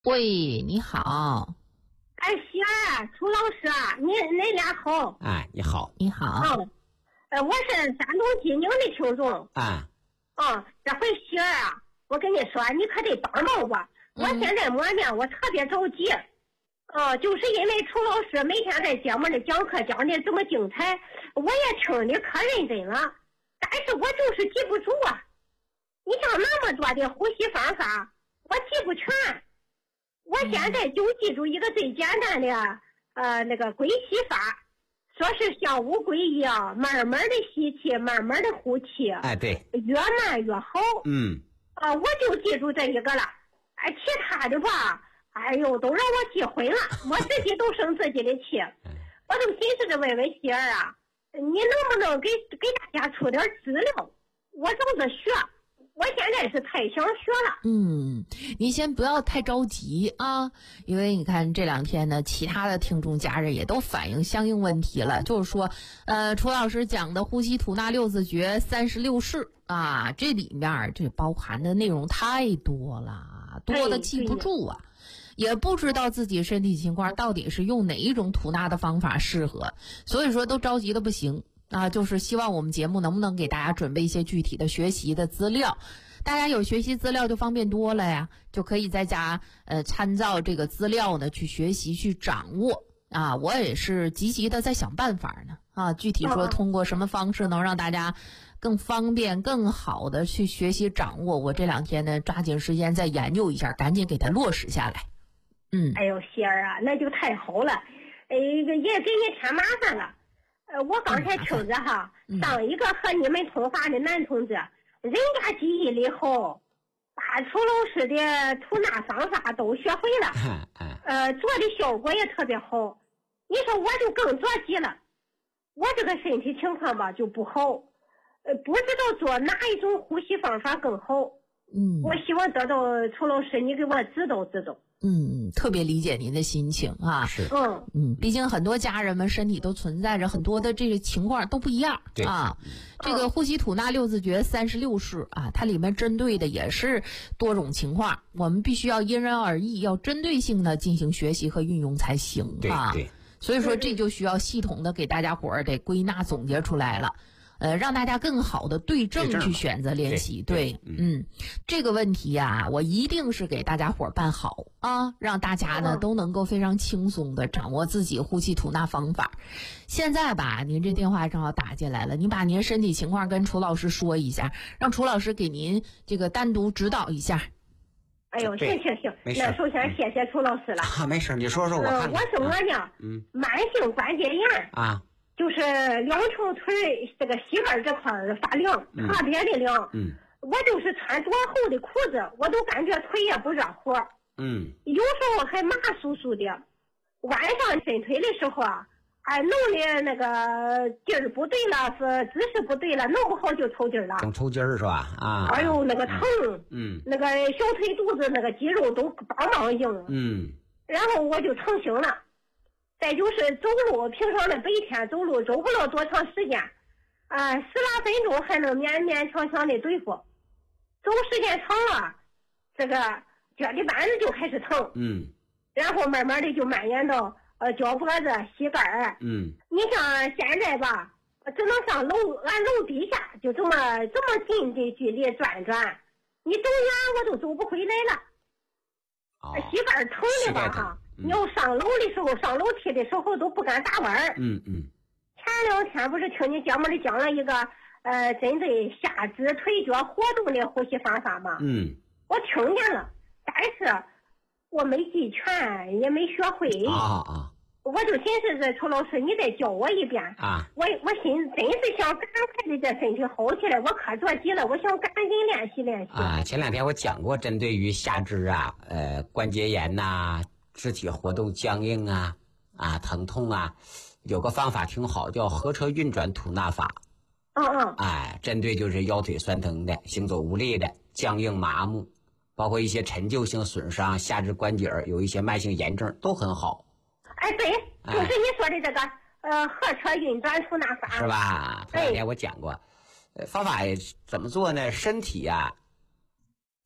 喂，你好。 哎，喜儿啊，楚老师啊，恁俩好。 哎，你好。 你好。 我是山东济宁的听众。这回喜儿啊，我跟你说，你可得帮帮我。我现在摸呢，我特别着急。就是因为楚老师每天在节目里讲课讲的这么精彩，我也听的可认真了，但是我就是记不住啊。你像那么多的呼吸方法，我记不全。我现在就记住一个最简单的那个归气法，说是像乌龟一样慢慢的吸气，慢慢的呼气。 哎，对， 越慢越好。我就记住这一个了。其他的吧，哎呦，都让我记混了，我自己都生自己的气。我都寻思着问问喜儿啊，你能不能给大家出点资料，我照着学。我现在是太想学了。 你先不要太着急啊，因为你看这两天呢，其他的听众家人也都反映相应问题了，就是说，楚老师讲的呼吸吐纳六字诀36式啊，这里面这包含的内容太多了，多的记不住啊。也不知道自己身体情况到底是用哪一种吐纳的方法适合，所以说都着急的不行。就是希望我们节目能不能给大家准备一些具体的学习的资料，大家有学习资料就方便多了呀，就可以在家参照这个资料呢去学习去掌握啊。我也是积极的在想办法呢具体说通过什么方式能让大家更方便更好的去学习掌握，我这两天呢抓紧时间再研究一下，赶紧给它落实下来。 哎呦，喜儿啊，那就太好了，也给你添麻烦了。我刚才听着哈，上一个和你们通话的男同志，人家记忆力好，把楚老师的吐纳方法都学会了，做的效果也特别好。你说我就更着急了，我这个身体情况吧就不好，不知道做哪一种呼吸方法更好。我希望得到楚老师你给我指导指导。 特别理解您的心情啊。 是。 毕竟很多家人们身体都存在着很多的这个情况都不一样啊。这个呼吸吐纳六字诀36式啊，它里面针对的也是多种情况，我们必须要因人而异，要针对性的进行学习和运用才行啊。 对。 所以说这就需要系统的给大家伙儿得归纳总结出来了。让大家更好的对症去选择练习。对，这个问题呀，我一定是给大家伙办好啊，让大家呢都能够非常轻松的掌握自己呼气吐纳方法。现在吧，您这电话正好打进来了，您把您身体情况跟楚老师说一下，让楚老师给您这个单独指导一下。 哎呦，行，那首先谢谢楚老师了。 没事，你说说我看看。 我是我呢，慢性关节炎啊。 就是两条腿这个膝盖这块发凉，特别的凉。我就是穿多厚的裤子，我都感觉腿也不热乎。有时候还麻酥酥的。晚上伸腿的时候啊，弄的那个劲儿不对了，是姿势不对了，弄不好就抽筋了。 总抽筋儿是吧？ 哎呦，那个疼。那个小腿肚子那个肌肉都梆梆硬。然后我就成型了。再就是走路，平常的白天走路走不了多长时间，10来分钟还能勉勉强强的对付，走时间长了，这个脚底板子就开始疼，然后慢慢的就蔓延到脚脖子、膝盖，你像现在吧，只能上楼，俺楼底下就这么近的距离转转，你走远我都走不回来了，膝盖疼的吧哈。你要上楼的时候，上楼梯的时候都不敢打弯儿。前两天不是听你节目里讲了一个针对下肢腿脚活动的呼吸方法吗？我听见了，但是我没记全，也没学会。我就寻思着楚老师，你再教我一遍。我真是想赶快的这身体好起来，我可着急了，我想赶紧练习练习。 前两天我讲过，针对于下肢关节炎肢体活动僵硬疼痛有个方法挺好，叫合车运转吐纳法。针对就是腰腿酸疼的、行走无力的、僵硬麻木，包括一些陈旧性损伤、下肢关节有一些慢性炎症都很好。 对，就是你说的这个合车运转吐纳法， 是吧？前两天我讲过，方法怎么做呢？身体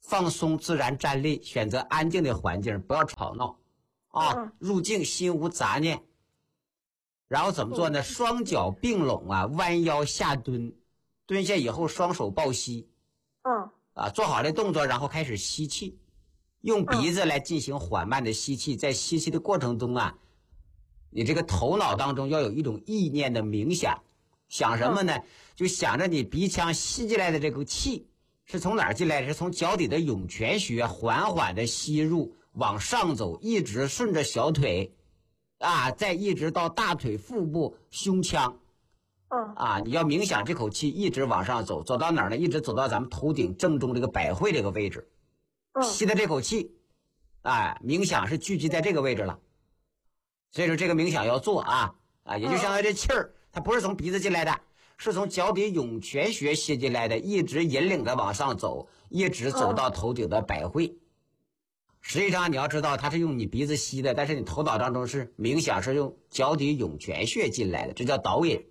放松自然站立，选择安静的环境，不要吵闹啊，入静心无杂念。然后怎么做呢？双脚并拢啊，弯腰下蹲，蹲下以后双手抱膝，做好这动作，然后开始吸气，用鼻子来进行缓慢的吸气。在吸气的过程中啊，你这个头脑当中要有一种意念的冥想，想什么呢？就想着你鼻腔吸进来的这个气是从哪儿进来的？是从脚底的涌泉穴缓缓的吸入，往上走，一直顺着小腿再一直到大腿、腹部、胸腔。你要冥想这口气一直往上走，走到哪儿呢？一直走到咱们头顶正中这个百会这个位置。吸的这口气，冥想是聚集在这个位置了。所以说这个冥想要做也就相当于这气儿，它不是从鼻子进来的，是从脚底涌泉穴吸进来的，一直引领着往上走，一直走到头顶的百会。实际上你要知道，它是用你鼻子吸的，但是你头脑当中是冥想是用脚底涌泉穴进来的，这叫导引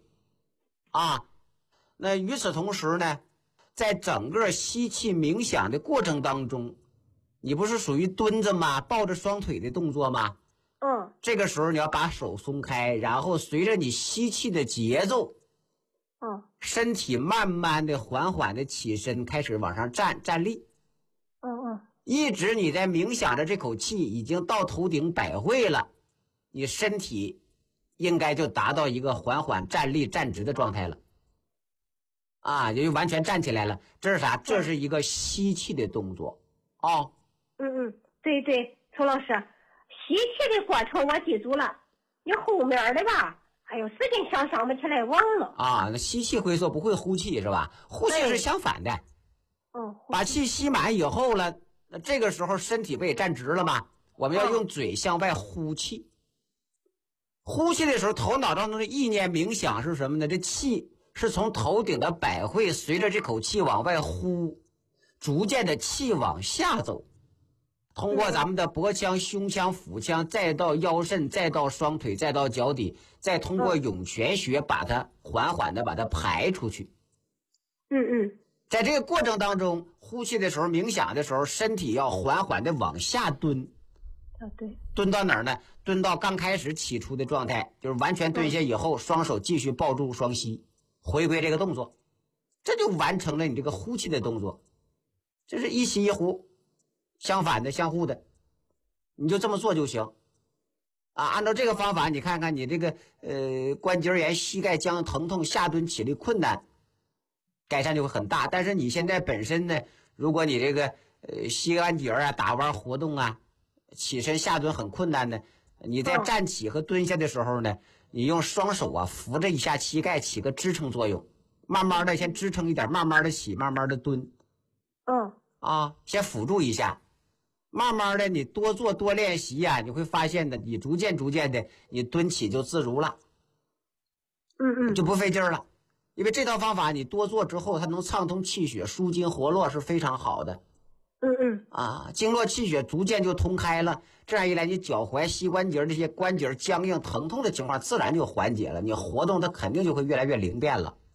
那与此同时呢，在整个吸气冥想的过程当中，你不是属于蹲着吗？抱着双腿的动作吗？这个时候你要把手松开，然后随着你吸气的节奏，身体慢慢的缓缓的起身，开始往上站立。一直你在冥想着这口气已经到头顶百会了，你身体应该就达到一个缓缓站立站直的状态了也就完全站起来了。这是啥？这是一个吸气的动作对对，楚老师，吸气的过程我记住了，你后面的吧时间想不起来，忘了那吸气会做，不会呼气是吧？呼气是相反的。把气吸满以后了，那这个时候身体不也站直了吗？我们要用嘴向外呼气。呼气的时候，头脑当中的意念冥想是什么呢？这气是从头顶的百会随着这口气往外呼，逐渐的气往下走，通过咱们的脖腔、胸腔、腹腔，再到腰肾，再到双腿，再到脚底，再通过涌泉穴把它缓缓的把它排出去。在这个过程当中，呼气的时候，冥想的时候，身体要缓缓的往下蹲。 对， 蹲到哪儿呢？蹲到刚开始起初的状态，就是完全蹲下以后，双手继续抱住双膝，回归这个动作，这就完成了你这个呼气的动作。这是一吸一呼，相反的，相互的，你就这么做就行按照这个方法，你看看你这个关节炎、膝盖僵、疼痛、下蹲起立困难，改善就会很大。但是你现在本身呢，如果你这个膝关节打弯活动起身下蹲很困难呢，你在站起和蹲下的时候呢，你用双手扶着一下膝盖，起个支撑作用，慢慢的先支撑一点，慢慢的起，慢慢的蹲。先辅助一下，慢慢的你多做多练习你会发现的，你逐渐的你蹲起就自如了。就不费劲了。因为这套方法你多做之后，它能畅通气血、舒筋活络，是非常好的。经络气血逐渐就通开了，这样一来，你脚踝、膝关节这些关节僵硬、疼痛的情况自然就缓解了，你活动它肯定就会越来越灵便了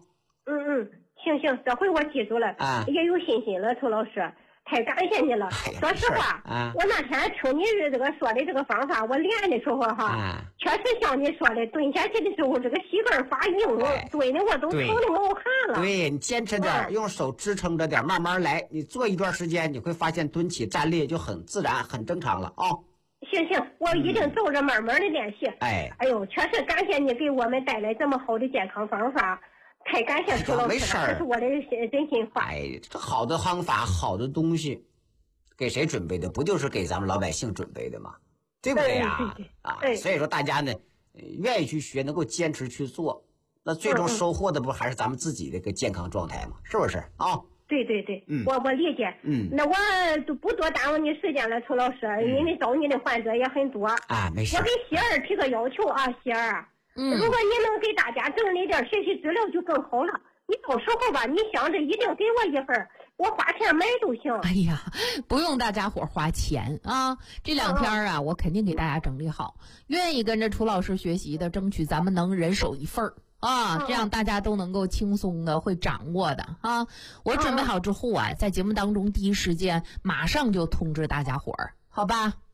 行，这回我记住了也有信心了，楚老师，太感谢你了。说实话我那天听你这个说的这个方法，我练的时候确实像你说的，蹲下去的时候这个膝盖发硬，蹲的我都疼的冒汗了。 对，你坚持点，用手支撑着点，慢慢来，你做一段时间，你会发现蹲起站立就很自然很正常了行，我一定照着慢慢的练习。哎呦，确实感谢你给我们带来这么好的健康方法，太感谢楚老师了， 没事这是我的真心话。 这好的方法，好的东西，给谁准备的？不就是给咱们老百姓准备的吗？对不对呀？所以说大家呢，愿意去学，能够坚持去做，那最终收获的不还是咱们自己的一个健康状态吗？是不是对，我理解。那我都不多耽误你时间了，楚老师，因为找你的患者也很多没事。 我给希儿提个要求希儿如果你能给大家整理点学习资料就更好了。你到时候吧，你想着一定给我一份，我花钱买都行。 哎呀，不用大家伙花钱这2天我肯定给大家整理好。愿意跟着楚老师学习的，争取咱们能人手一份啊，这样大家都能够轻松的会掌握的啊。我准备好之后啊，在节目当中第一时间马上就通知大家伙儿，好吧？